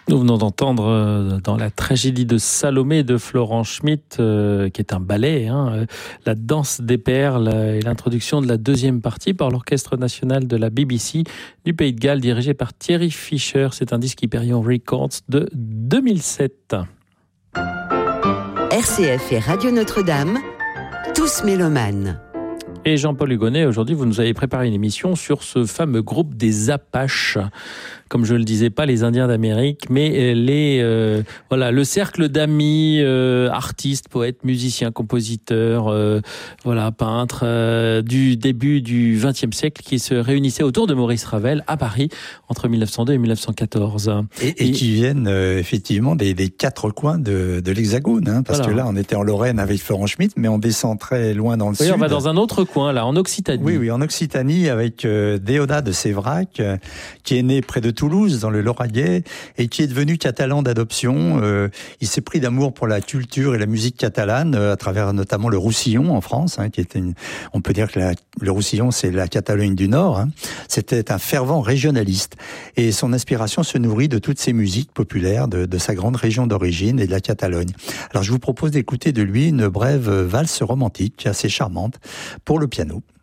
Nous venons d'entendre dans la tragédie de Salomé de Florent Schmitt, qui est un ballet, la danse des perles et l'introduction de la deuxième partie par l'Orchestre national de la BBC du Pays de Galles, dirigé par Thierry Fischer. C'est un disque Hyperion Records de 2007. RCF et Radio Notre-Dame, tous mélomanes. Et Jean-Paul Hugonnet, aujourd'hui, vous nous avez préparé une émission sur ce fameux groupe des Apaches. Comme je le disais, pas les Indiens d'Amérique, mais le cercle d'amis, artistes, poètes, musiciens, compositeurs, peintres du début du XXe siècle qui se réunissaient autour de Maurice Ravel à Paris entre 1902 et 1914. Et qui viennent effectivement des quatre coins de l'Hexagone, parce que là, on était en Lorraine avec Florent Schmitt, mais on descend très loin dans le sud. Oui, on va dans un autre coin, là, en Occitanie. Oui, en Occitanie, avec Déodat de Séverac, qui est né près de Toulouse, dans le Lauragais, et qui est devenu catalan d'adoption. Il s'est pris d'amour pour la culture et la musique catalane, à travers notamment le Roussillon en France, qui était on peut dire que le Roussillon, c'est la Catalogne du Nord. C'était un fervent régionaliste. Et son inspiration se nourrit de toutes ces musiques populaires de sa grande région d'origine et de la Catalogne. Alors, je vous propose d'écouter de lui une brève valse romantique assez charmante pour le piano.